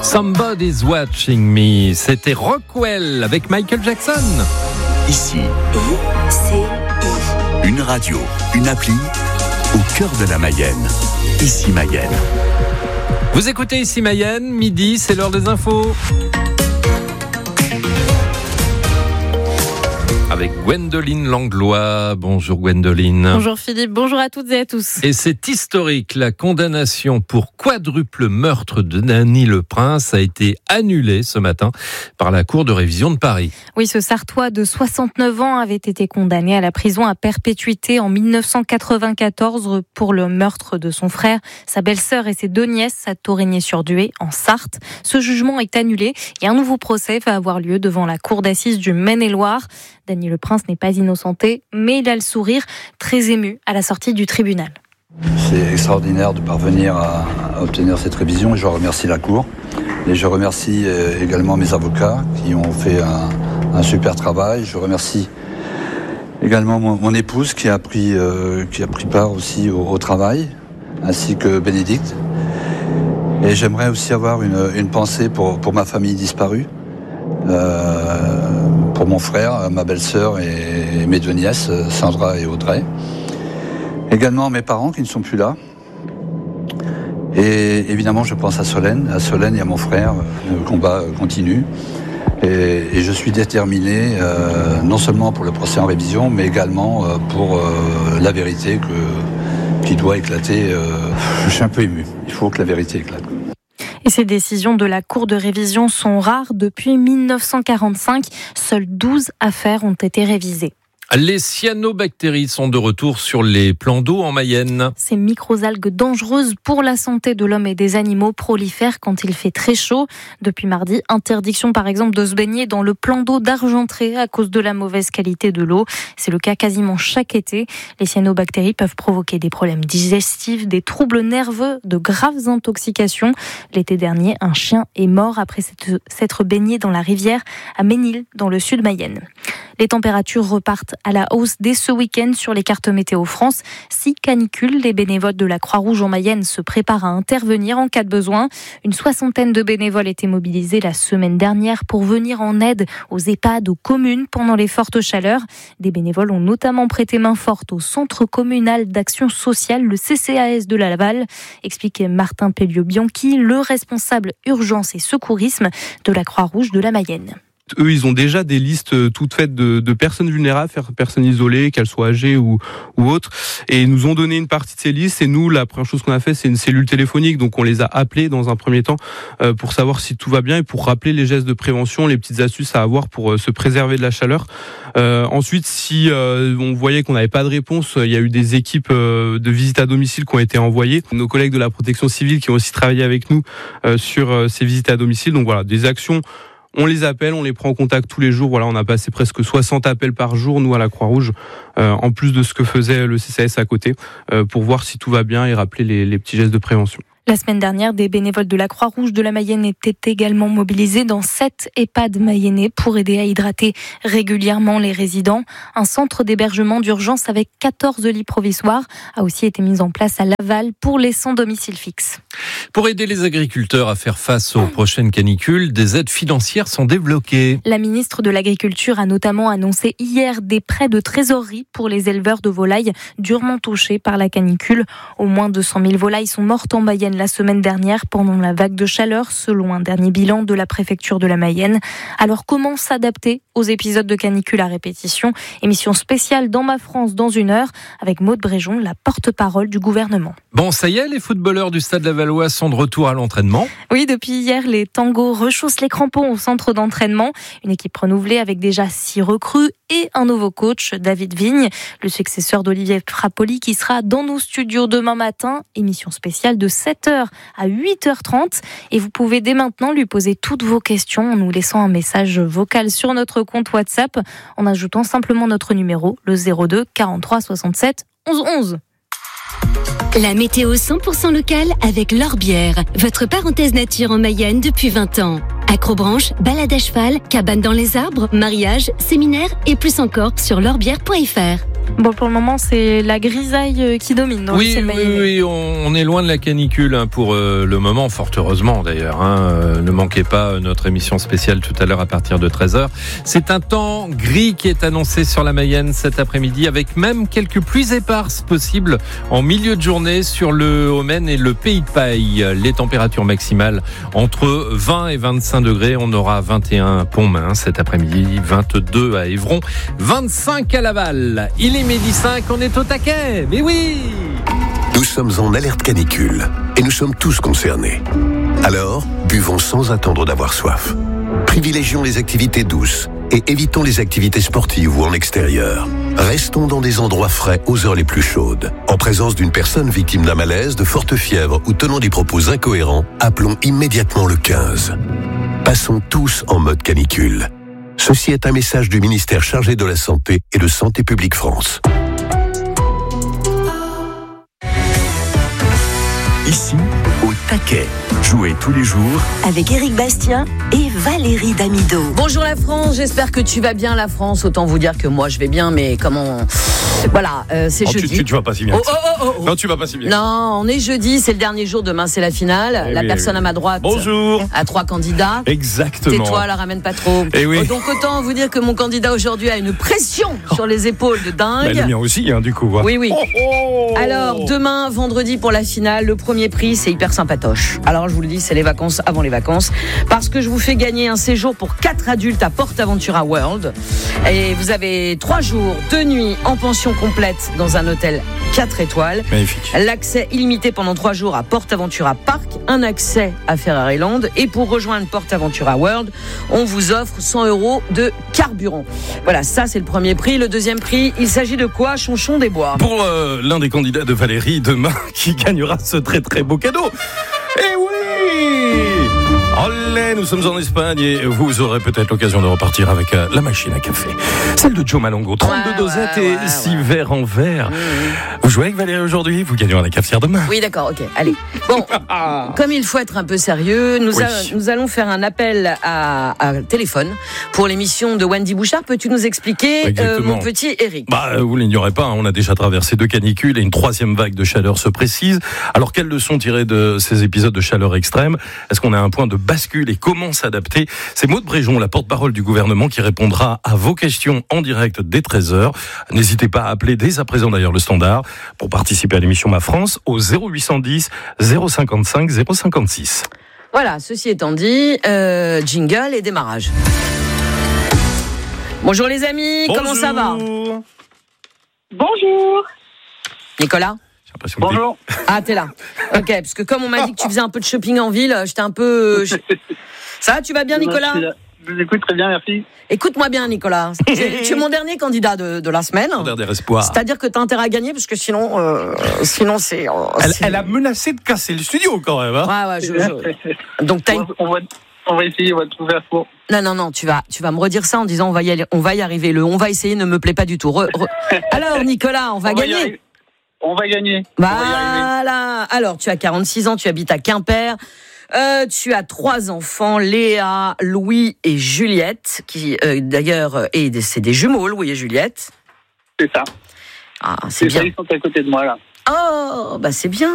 Somebody's Watching Me. C'était Rockwell avec Michael Jackson. Ici, une radio, une appli au cœur de la Mayenne. Ici Mayenne. Vous écoutez Ici Mayenne, midi, c'est l'heure des infos. Avec Gwendoline Langlois. Bonjour Gwendoline. Bonjour Philippe, bonjour à toutes et à tous. Et c'est historique, la condamnation pour quadruple meurtre de Danny Leprince a été annulée ce matin par la Cour de révision de Paris. Oui, ce Sartois de 69 ans avait été condamné à la prison à perpétuité en 1994 pour le meurtre de son frère, sa belle-sœur et ses deux nièces à Torigné-sur-Dué, en Sarthe. Ce jugement est annulé et un nouveau procès va avoir lieu devant la Cour d'assises du Maine-et-Loire. Danny Leprince n'est pas innocenté, mais il a le sourire très ému à la sortie du tribunal. C'est extraordinaire de parvenir à obtenir cette révision et je remercie la Cour. Et je remercie également mes avocats qui ont fait un super travail. Je remercie également mon épouse qui a pris part aussi au travail, ainsi que Bénédicte. Et j'aimerais aussi avoir une pensée pour ma famille disparue. Pour mon frère, ma belle-sœur et mes deux nièces, Sandra et Audrey. Également mes parents qui ne sont plus là. Et évidemment, je pense à Solène et à mon frère. Le combat continue. Et je suis déterminé, non seulement pour le procès en révision, mais également pour la vérité qui doit éclater. Je suis un peu ému. Il faut que la vérité éclate. Et ces décisions de la Cour de révision sont rares. Depuis 1945, seules 12 affaires ont été révisées. Les cyanobactéries sont de retour sur les plans d'eau en Mayenne. Ces microalgues dangereuses pour la santé de l'homme et des animaux prolifèrent quand il fait très chaud. Depuis mardi, interdiction par exemple de se baigner dans le plan d'eau d'Argentré à cause de la mauvaise qualité de l'eau. C'est le cas quasiment chaque été. Les cyanobactéries peuvent provoquer des problèmes digestifs, des troubles nerveux, de graves intoxications. L'été dernier, un chien est mort après s'être baigné dans la rivière à Ménil, dans le sud Mayenne. Les températures repartent à la hausse dès ce week-end sur les cartes Météo France. 6 canicules, les bénévoles de la Croix-Rouge en Mayenne se préparent à intervenir en cas de besoin. Une 60aine de bénévoles étaient mobilisés la semaine dernière pour venir en aide aux EHPAD, aux communes pendant les fortes chaleurs. Des bénévoles ont notamment prêté main forte au Centre communal d'action sociale, le CCAS de la Laval, explique Martin Pelliot-Bianchi, le responsable urgence et secourisme de la Croix-Rouge de la Mayenne. Eux, ils ont déjà des listes toutes faites de personnes vulnérables, personnes isolées, qu'elles soient âgées ou autres. Et ils nous ont donné une partie de ces listes. Et nous, la première chose qu'on a fait, c'est une cellule téléphonique. Donc, on les a appelés dans un premier temps pour savoir si tout va bien et pour rappeler les gestes de prévention, les petites astuces à avoir pour se préserver de la chaleur. Ensuite, si on voyait qu'on n'avait pas de réponse, il y a eu des équipes de visite à domicile qui ont été envoyées. Nos collègues de la protection civile qui ont aussi travaillé avec nous sur ces visites à domicile. Donc voilà, des actions. On les appelle, on les prend en contact tous les jours. Voilà, on a passé presque 60 appels par jour, nous, à la Croix-Rouge, en plus de ce que faisait le CCAS à côté, pour voir si tout va bien et rappeler les petits gestes de prévention. La semaine dernière, des bénévoles de la Croix-Rouge de la Mayenne étaient également mobilisés dans 7 EHPAD mayennais pour aider à hydrater régulièrement les résidents. Un centre d'hébergement d'urgence avec 14 lits provisoires a aussi été mis en place à Laval pour les sans domicile fixe. Pour aider les agriculteurs à faire face aux prochaines canicules, des aides financières sont débloquées. La ministre de l'Agriculture a notamment annoncé hier des prêts de trésorerie pour les éleveurs de volailles durement touchés par la canicule. Au moins 200 000 volailles sont mortes en Mayenne la semaine dernière pendant la vague de chaleur, selon un dernier bilan de la préfecture de la Mayenne. Alors comment s'adapter aux épisodes de canicule à répétition? Émission spéciale dans Ma France dans une heure avec Maude Bréjon, la porte-parole du gouvernement. Bon, ça y est, les footballeurs du Stade Lavallois sont de retour à l'entraînement. Oui, depuis hier, les tangos rechaussent les crampons au centre d'entraînement. Une équipe renouvelée avec déjà 6 recrues et un nouveau coach, David Vigne, le successeur d'Olivier Frappoli, qui sera dans nos studios demain matin. Émission spéciale de 7h à 8h30. Et vous pouvez dès maintenant lui poser toutes vos questions en nous laissant un message vocal sur notre compte WhatsApp en ajoutant simplement notre numéro, le 02 43 67 11 11. La météo 100% locale avec L'Orbière, votre parenthèse nature en Mayenne depuis 20 ans. Acrobranche, balade à cheval, cabane dans les arbres, mariage, séminaire et plus encore sur l'orbière.fr. Bon, pour le moment, c'est la grisaille qui domine dans le ciel mayennais. Oui, on est loin de la canicule pour le moment, fort heureusement d'ailleurs. Ne manquez pas notre émission spéciale tout à l'heure à partir de 13h. C'est un temps gris qui est annoncé sur la Mayenne cet après-midi, avec même quelques pluies éparses possibles en milieu de journée sur le Haut-Maine et le Pays de Paille. Les températures maximales entre 20 et 25 degrés. On aura 21 à Pontmain cet après-midi, 22 à Évron, 25 à Laval. Il est midi 5, on est au taquet, mais oui! Nous sommes en alerte canicule et nous sommes tous concernés. Alors, buvons sans attendre d'avoir soif. Privilégions les activités douces et évitons les activités sportives ou en extérieur. Restons dans des endroits frais aux heures les plus chaudes. En présence d'une personne victime d'un malaise, de forte fièvre ou tenant des propos incohérents, appelons immédiatement le 15. Passons tous en mode canicule. Ceci est un message du ministère chargé de la Santé et de Santé publique France. Ici, au taquet. Jouez tous les jours avec Éric Bastien et Valérie Damido. Bonjour la France, j'espère que tu vas bien la France. Autant vous dire que moi je vais bien, mais comment... Voilà, c'est jeudi. Tu vas pas si bien. Non, tu vas pas si bien. Non, on est jeudi, c'est le dernier jour, demain c'est la finale. La personne à ma droite a 3 candidats. Exactement. Tais-toi, la ramène pas trop. Donc autant vous dire que mon candidat aujourd'hui a une pression sur les épaules de dingue. Le mien aussi, du coup. Oui. Alors, demain, vendredi pour la finale, le premier prix, c'est hyper sympatoche. Alors, je vous le dis, c'est les vacances avant les vacances. Parce que je vous fais gagner un séjour pour 4 adultes à PortAventura World. Et vous avez 3 jours, 2 nuits en pension complète dans un hôtel 4 étoiles. Magnifique. L'accès illimité pendant 3 jours à PortAventura Park, un accès à Ferraryland. Et pour rejoindre PortAventura World, on vous offre 100 € de carburant. Voilà, ça c'est le premier prix. Le deuxième prix, il s'agit de quoi, Chonchon des Bois? Pour l'un des candidats de Valérie demain qui gagnera ce très très beau cadeau. Eh oui! Olé, nous sommes en Espagne et vous aurez peut-être l'occasion de repartir avec la machine à café. Celle de Joe Malongo, 32 dosettes et 6 verres en verre. Vous jouez avec Valérie aujourd'hui, vous gagnerez la cafetière demain. Oui, d'accord, ok, allez. Bon, comme il faut être un peu sérieux, nous allons faire un appel à téléphone pour l'émission de Wendy Bouchard. Peux-tu nous expliquer, mon petit Eric? Vous l'ignorez pas, on a déjà traversé 2 canicules et une 3e vague de chaleur se précise. Alors, quelles leçons tirer de ces épisodes de chaleur extrême? Est-ce qu'on a un point de bascule et comment s'adapter? C'est Maude Bréjon, la porte-parole du gouvernement, qui répondra à vos questions en direct dès 13h. N'hésitez pas à appeler dès à présent d'ailleurs le standard pour participer à l'émission Ma France au 0810 055 056. Voilà, ceci étant dit, jingle et démarrage. Bonjour les amis, comment ça va? Bonjour. Nicolas? Bonjour. Ah, t'es là. Ok, parce que comme on m'a dit que tu faisais un peu de shopping en ville, j'étais un peu... Ça va, tu vas bien, Nicolas? Je vous écoute très bien, merci. Écoute-moi bien, Nicolas. Tu es mon dernier candidat de la semaine. Mon dernier espoir. C'est-à-dire que tu as intérêt à gagner, parce que sinon c'est... Elle a menacé de casser le studio, quand même. Ouais, Donc, on va essayer, on va trouver un four. Non, tu vas me redire ça en disant on va y arriver. Le on va essayer ne me plaît pas du tout. Alors, Nicolas, on va gagner. On va gagner. Voilà. Alors, tu as 46 ans, tu habites à Quimper. Tu as 3 enfants, Léa, Louis et Juliette, qui d'ailleurs, c'est des jumeaux, Louis et Juliette. C'est ça. Ah, c'est bien. Ils sont à côté de moi, là. Oh, bah c'est bien.